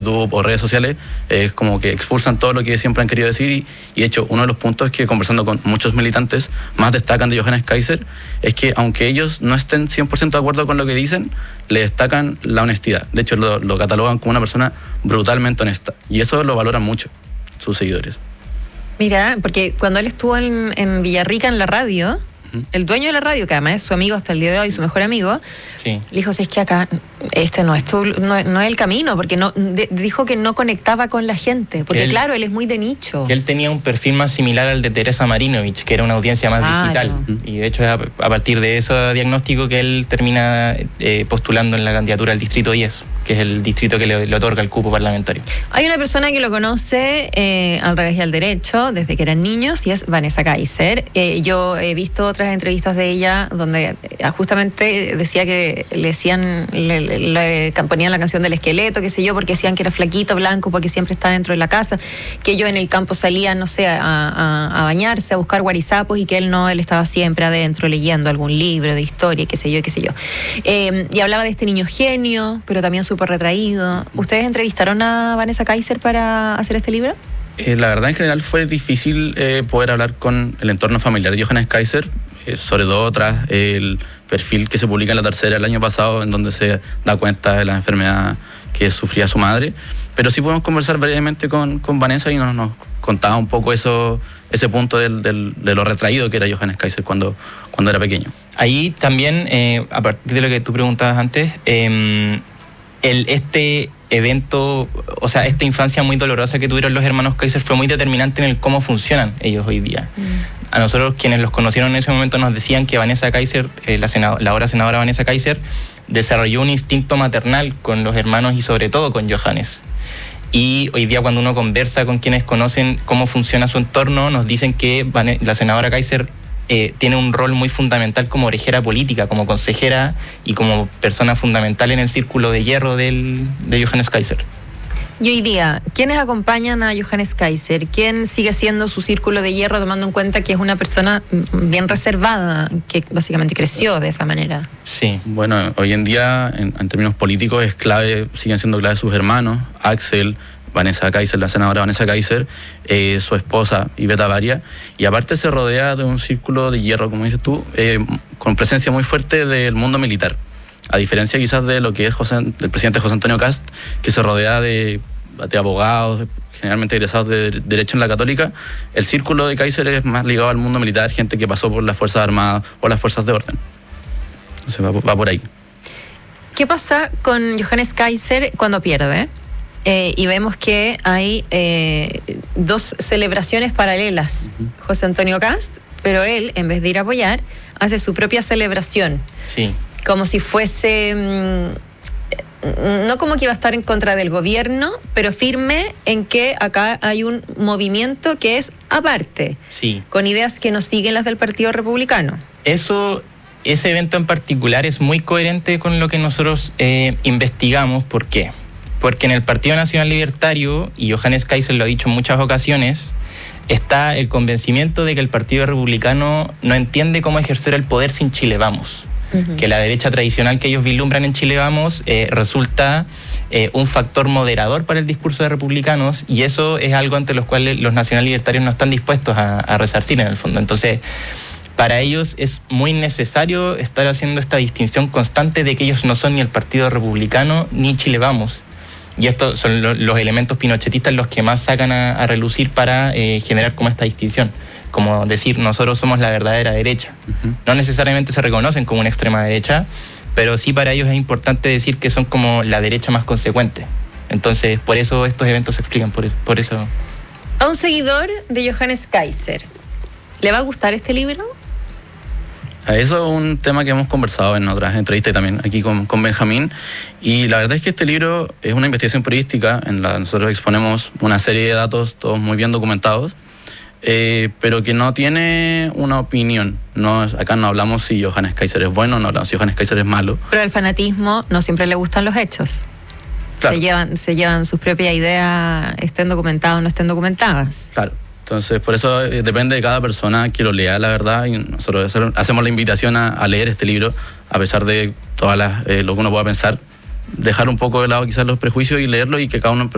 YouTube o redes sociales, es como que expulsan todo lo que siempre han querido decir y de hecho uno de los puntos que conversando con muchos militantes más destacan de Johannes Kaiser es que aunque ellos no estén 100% de acuerdo con lo que dicen, le destacan la honestidad. De hecho lo catalogan como una persona brutalmente honesta y eso lo valoran mucho sus seguidores. Mira, porque cuando él estuvo en Villarrica en la radio, el dueño de la radio, que además es su amigo hasta el día de hoy, su mejor amigo, le dijo, si es que acá este no es el camino, porque dijo que no conectaba con la gente, porque claro, él es muy de nicho. Que él tenía un perfil más similar al de Teresa Marinovich, que era una audiencia más digital. Y de hecho es a partir de ese diagnóstico que él termina postulando en la candidatura al Distrito 10, que es el distrito que le otorga el cupo parlamentario. Hay una persona que lo conoce al revés y al derecho desde que eran niños y es Vanessa Kaiser. Yo he visto otras entrevistas de ella donde justamente decía que le ponían la canción del esqueleto, qué sé yo, porque decían que era flaquito, blanco, porque siempre está dentro de la casa, que ellos en el campo salían, no sé, a bañarse, a buscar guarizapos y que él estaba siempre adentro leyendo algún libro de historia, qué sé yo. Y hablaba de este niño genio, pero también súper retraído. ¿Ustedes entrevistaron a Vanessa Kaiser para hacer este libro? La verdad, en general fue difícil poder hablar con el entorno familiar de Johannes Kaiser, sobre todo tras el perfil que se publica en La Tercera el año pasado, en donde se da cuenta de la enfermedad que sufría su madre. Pero sí pudimos conversar brevemente con Vanessa y nos contaba un poco ese punto de lo retraído que era Johannes Kaiser cuando era pequeño. Ahí también, a partir de lo que tú preguntabas antes, este evento, o sea, esta infancia muy dolorosa que tuvieron los hermanos Kaiser fue muy determinante en el cómo funcionan ellos hoy día. A nosotros, quienes los conocieron en ese momento, nos decían que Vanessa Kaiser, la ahora senadora Vanessa Kaiser, desarrolló un instinto maternal con los hermanos y sobre todo con Johannes. Y hoy día cuando uno conversa con quienes conocen cómo funciona su entorno, nos dicen que la senadora Kaiser tiene un rol muy fundamental como orejera política, como consejera y como persona fundamental en el círculo de hierro de Johannes Kaiser. Y hoy día, ¿quiénes acompañan a Johannes Kaiser? ¿Quién sigue siendo su círculo de hierro, tomando en cuenta que es una persona bien reservada, que básicamente creció de esa manera? Sí. Bueno, hoy en día, en términos políticos, siguen siendo clave sus hermanos, Axel, Vanessa Kaiser, la senadora Vanessa Kaiser, su esposa Iveta Baria, y aparte se rodea de un círculo de hierro, como dices tú, con presencia muy fuerte del mundo militar. A diferencia quizás de lo que es del presidente José Antonio Kast, que se rodea de abogados, generalmente egresados de Derecho en la Católica, el círculo de Kaiser es más ligado al mundo militar, gente que pasó por las Fuerzas Armadas o las Fuerzas de Orden. Entonces va por ahí. ¿Qué pasa con Johannes Kaiser cuando pierde? Y vemos que hay dos celebraciones paralelas. José Antonio Kast, pero él, en vez de ir a apoyar, hace su propia celebración. Sí. Como si fuese, no como que iba a estar en contra del gobierno, pero firme en que acá hay un movimiento que es aparte, sí, con ideas que no siguen las del Partido Republicano. Ese evento en particular es muy coherente con lo que nosotros investigamos. ¿Por qué? Porque en el Partido Nacional Libertario, y Johannes Kaiser lo ha dicho en muchas ocasiones, está el convencimiento de que el Partido Republicano no entiende cómo ejercer el poder sin Chile Vamos. Que la derecha tradicional que ellos vislumbran en Chile Vamos resulta un factor moderador para el discurso de republicanos, y eso es algo ante los cuales los nacional libertarios no están dispuestos a resarcir en el fondo. Entonces, para ellos es muy necesario estar haciendo esta distinción constante de que ellos no son ni el Partido Republicano ni Chile Vamos. Y estos son los elementos pinochetistas los que más sacan a relucir para generar como esta distinción. Como decir, nosotros somos la verdadera derecha. No necesariamente se reconocen como una extrema derecha, pero sí para ellos es importante decir que son como la derecha más consecuente. Entonces, por eso estos eventos se explican, por eso. A un seguidor de Johannes Kaiser, ¿le va a gustar este libro? Eso es un tema que hemos conversado en otras entrevistas y también aquí con Benjamín. Y la verdad es que este libro es una investigación periodística en la que nosotros exponemos una serie de datos, todos muy bien documentados, pero que no tiene una opinión. Acá no hablamos si Johannes Kaiser es bueno, no hablamos si Johannes Kaiser es malo. Pero al fanatismo no siempre le gustan los hechos. Claro. Se llevan sus propias ideas, estén documentadas o no estén documentadas. Claro. Entonces, por eso depende de cada persona que lo lea, la verdad, y nosotros hacemos la invitación a leer este libro, a pesar de todas lo que uno pueda pensar, dejar un poco de lado quizás los prejuicios y leerlo, y que cada uno